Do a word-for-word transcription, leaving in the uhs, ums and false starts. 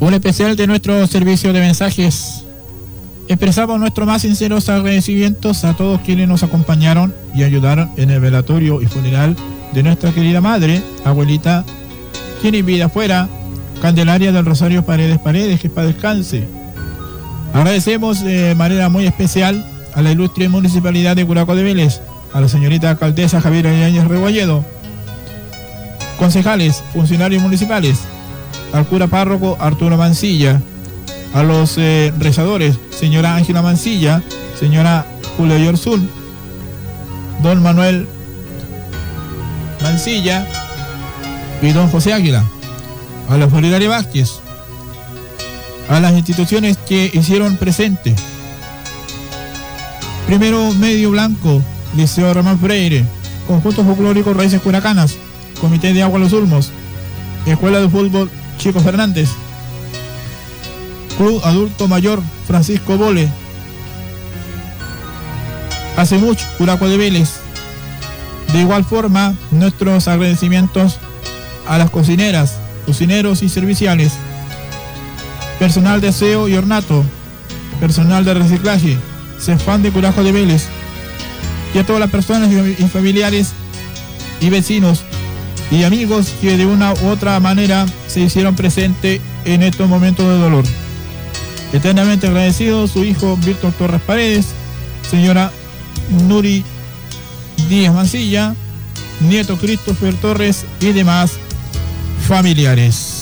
Un especial de nuestro servicio de mensajes. Expresamos nuestros más sinceros agradecimientos a todos quienes nos acompañaron y ayudaron en el velatorio y funeral de nuestra querida madre, abuelita, quien en vida fuera Candelaria del Rosario Paredes Paredes, que para descanse. Agradecemos de manera muy especial a la ilustre municipalidad de Curacao de Vélez, a la señorita alcaldesa Javiera Yáñez Rebolledo, concejales, funcionarios municipales, al cura párroco Arturo Mancilla, a los eh, rezadores, señora Ángela Mancilla, señora Julio Yorzún, don Manuel Mancilla y don José Águila, a la Solidaria Vázquez, a las instituciones que hicieron presente. Primero Medio Blanco, Liceo Ramón Freire, Conjunto Folclórico Raíces Curacanas, Comité de Agua Los Ulmos, Escuela de Fútbol Chico Fernández, Club Adulto Mayor Francisco Bole, Hacemuch Curacao de Vélez. De igual forma, nuestros agradecimientos a las cocineras, cocineros y serviciales, personal de aseo y ornato, personal de reciclaje, Cefam de Curacao de Vélez, y a todas las personas y familiares y vecinos y amigos que de una u otra manera se hicieron presente en estos momentos de dolor. Eternamente agradecido su hijo Víctor Torres Paredes, señora Nuri Díaz Mancilla, nieto Christopher Torres y demás familiares.